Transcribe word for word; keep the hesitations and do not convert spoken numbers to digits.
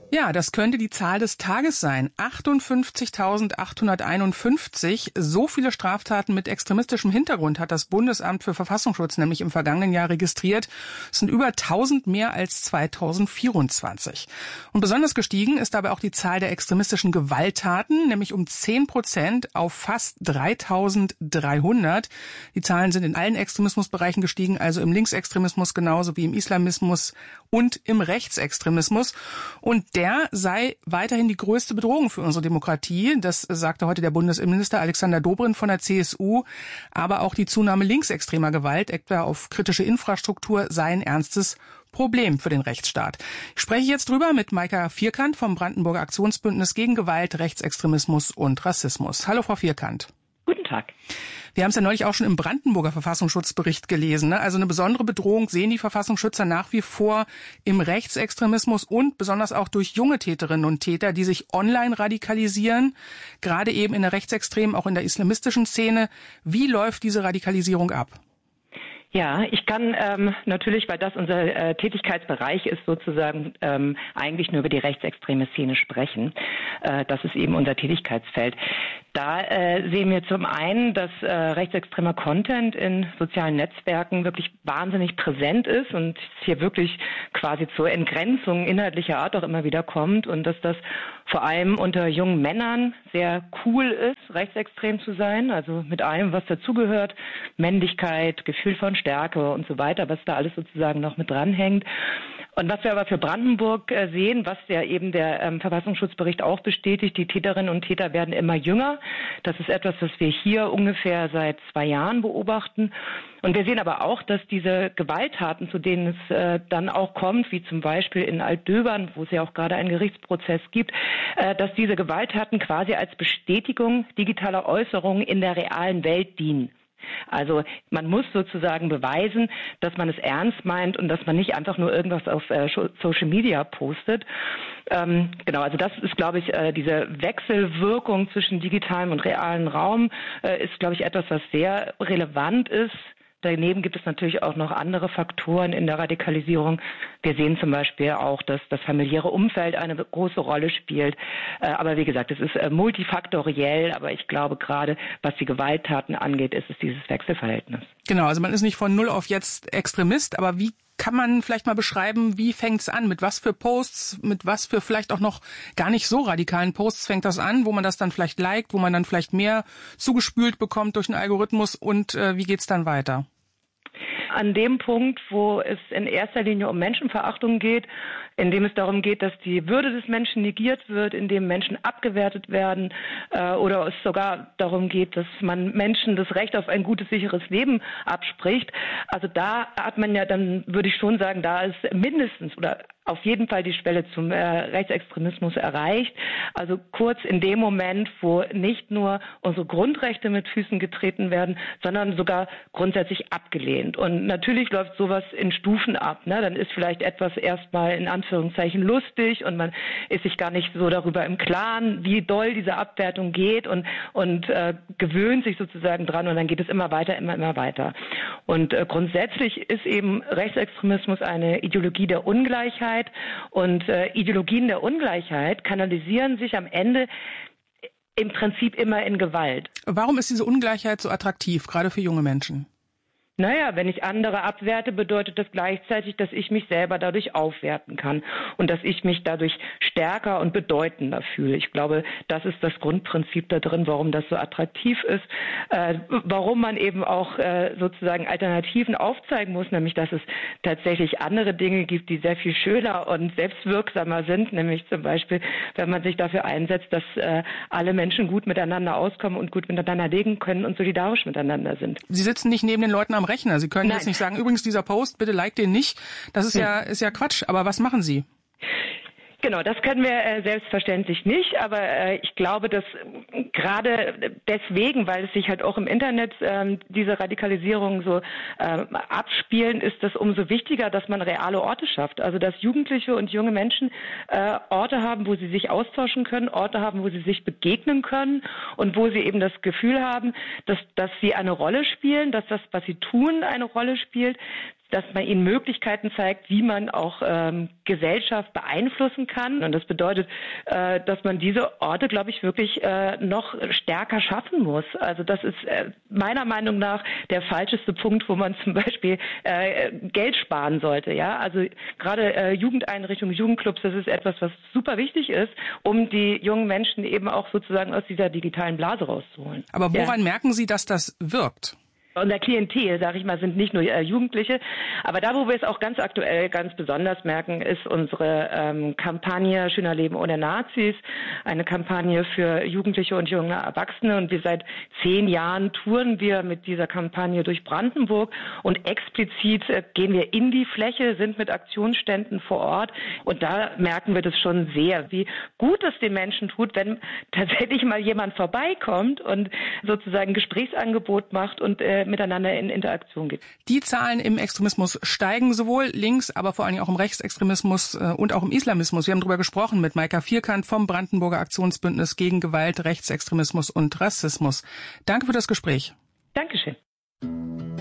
Ja, das könnte die Zahl des Tages sein. achtundfünfzigtausendachthunderteinundfünfzig. So viele Straftaten mit extremistischem Hintergrund hat das Bundesamt für Verfassungsschutz nämlich im vergangenen Jahr registriert. Es sind über tausend mehr als zweitausendvierundzwanzig. Und besonders gestiegen ist dabei auch die Zahl der extremistischen Gewalttaten, nämlich um zehn Prozent auf fast dreitausenddreihundert. Die Zahlen sind in allen Extremismusbereichen gestiegen, also im Linksextremismus genauso wie im Islamismus und im Rechtsextremismus. Und der sei weiterhin die größte Bedrohung für unsere Demokratie. Das sagte heute der Bundesinnenminister Alexander Dobrindt von der C S U. Aber auch die Zunahme linksextremer Gewalt, etwa auf kritische Infrastruktur, sei ein ernstes Problem für den Rechtsstaat. Ich spreche jetzt drüber mit Maika Vierkant vom Brandenburger Aktionsbündnis gegen Gewalt, Rechtsextremismus und Rassismus. Hallo, Frau Vierkant. Guten Tag. Wir haben es ja neulich auch schon im Brandenburger Verfassungsschutzbericht gelesen. Ne? Also eine besondere Bedrohung sehen die Verfassungsschützer nach wie vor im Rechtsextremismus und besonders auch durch junge Täterinnen und Täter, die sich online radikalisieren, gerade eben in der rechtsextremen, auch in der islamistischen Szene. Wie läuft diese Radikalisierung ab? Ja, ich kann ähm, natürlich, weil das unser äh, Tätigkeitsbereich ist, sozusagen ähm, eigentlich nur über die rechtsextreme Szene sprechen. Äh, das ist eben unser Tätigkeitsfeld. Da äh, sehen wir zum einen, dass äh, rechtsextremer Content in sozialen Netzwerken wirklich wahnsinnig präsent ist und hier wirklich quasi zur Entgrenzung inhaltlicher Art auch immer wieder kommt und dass das vor allem unter jungen Männern sehr cool ist, rechtsextrem zu sein, also mit allem, was dazugehört, Männlichkeit, Gefühl von Stärke und so weiter, was da alles sozusagen noch mit dranhängt. Und was wir aber für Brandenburg äh, sehen, was ja eben der ähm, Verfassungsschutzbericht auch bestätigt, die Täterinnen und Täter werden immer jünger. Das ist etwas, was wir hier ungefähr seit zwei Jahren beobachten. Und wir sehen aber auch, dass diese Gewalttaten, zu denen es äh, dann auch kommt, wie zum Beispiel in Altdöbern, wo es ja auch gerade einen Gerichtsprozess gibt, äh, dass diese Gewalttaten quasi als Bestätigung digitaler Äußerungen in der realen Welt dienen. Also man muss sozusagen beweisen, dass man es ernst meint und dass man nicht einfach nur irgendwas auf äh, Social Media postet. Ähm, genau, also das ist, glaube ich, äh, diese Wechselwirkung zwischen digitalem und realem Raum äh, ist, glaube ich, etwas, was sehr relevant ist. Daneben gibt es natürlich auch noch andere Faktoren in der Radikalisierung. Wir sehen zum Beispiel auch, dass das familiäre Umfeld eine große Rolle spielt. Aber wie gesagt, es ist multifaktoriell. Aber ich glaube, gerade was die Gewalttaten angeht, ist es dieses Wechselverhältnis. Genau, also man ist nicht von null auf jetzt Extremist. Aber wie kann man vielleicht mal beschreiben, wie fängt es an? Mit was für Posts, mit was für vielleicht auch noch gar nicht so radikalen Posts fängt das an, wo man das dann vielleicht liked, wo man dann vielleicht mehr zugespült bekommt durch den Algorithmus und äh, wie geht's dann weiter? An dem Punkt, wo es in erster Linie um Menschenverachtung geht, in dem es darum geht, dass die Würde des Menschen negiert wird, in dem Menschen abgewertet werden äh, oder es sogar darum geht, dass man Menschen das Recht auf ein gutes, sicheres Leben abspricht. Also da hat man ja dann, würde ich schon sagen, da ist mindestens oder auf jeden Fall die Schwelle zum äh, Rechtsextremismus erreicht. Also kurz in dem Moment, wo nicht nur unsere Grundrechte mit Füßen getreten werden, sondern sogar grundsätzlich abgelehnt. Und natürlich läuft sowas in Stufen ab. Ne? Dann ist vielleicht etwas erstmal in Anführungszeichen lustig und man ist sich gar nicht so darüber im Klaren, wie doll diese Abwertung geht und, und äh, gewöhnt sich sozusagen dran und dann geht es immer weiter, immer, immer weiter. Und äh, grundsätzlich ist eben Rechtsextremismus eine Ideologie der Ungleichheit. Und äh, Ideologien der Ungleichheit kanalisieren sich am Ende im Prinzip immer in Gewalt. Warum ist diese Ungleichheit so attraktiv, gerade für junge Menschen? Naja, wenn ich andere abwerte, bedeutet das gleichzeitig, dass ich mich selber dadurch aufwerten kann und dass ich mich dadurch stärker und bedeutender fühle. Ich glaube, das ist das Grundprinzip da drin, warum das so attraktiv ist, äh, warum man eben auch äh, sozusagen Alternativen aufzeigen muss, nämlich dass es tatsächlich andere Dinge gibt, die sehr viel schöner und selbstwirksamer sind, nämlich zum Beispiel, wenn man sich dafür einsetzt, dass äh, alle Menschen gut miteinander auskommen und gut miteinander leben können und solidarisch miteinander sind. Sie sitzen nicht neben den Leuten am Rechner. Sie können Nein. jetzt nicht sagen, übrigens dieser Post, bitte like den nicht. Das ist ja, ist ja Quatsch. Aber was machen Sie? Genau, das können wir äh, selbstverständlich nicht, aber äh, ich glaube, dass äh, gerade deswegen, weil es sich halt auch im Internet äh, diese Radikalisierung so äh, abspielen, ist das umso wichtiger, dass man reale Orte schafft. Also dass Jugendliche und junge Menschen äh, Orte haben, wo sie sich austauschen können, Orte haben, wo sie sich begegnen können und wo sie eben das Gefühl haben, dass, dass sie eine Rolle spielen, dass das, was sie tun, eine Rolle spielt. dass man ihnen Möglichkeiten zeigt, wie man auch ähm, Gesellschaft beeinflussen kann. Und das bedeutet, äh, dass man diese Orte, glaube ich, wirklich äh, noch stärker schaffen muss. Also das ist äh, meiner Meinung nach der falscheste Punkt, wo man zum Beispiel äh, Geld sparen sollte. Ja, also gerade äh, Jugendeinrichtungen, Jugendclubs, das ist etwas, was super wichtig ist, um die jungen Menschen eben auch sozusagen aus dieser digitalen Blase rauszuholen. Aber woran ja. merken Sie, dass das wirkt? Unser Klientel, sage ich mal, sind nicht nur äh, Jugendliche. Aber da, wo wir es auch ganz aktuell ganz besonders merken, ist unsere ähm, Kampagne Schöner Leben ohne Nazis. Eine Kampagne für Jugendliche und junge Erwachsene. Und wir seit zehn Jahren touren wir mit dieser Kampagne durch Brandenburg. Und explizit äh, gehen wir in die Fläche, sind mit Aktionsständen vor Ort. Und da merken wir das schon sehr, wie gut es den Menschen tut, wenn tatsächlich mal jemand vorbeikommt und sozusagen ein Gesprächsangebot macht und äh, miteinander in Interaktion geht. Die Zahlen im Extremismus steigen sowohl links, aber vor allem auch im Rechtsextremismus äh, und auch im Islamismus. Wir haben darüber gesprochen mit Maika Vierkant vom Brandenburger Aktionsbündnis gegen Gewalt, Rechtsextremismus und Rassismus. Danke für das Gespräch. Dankeschön.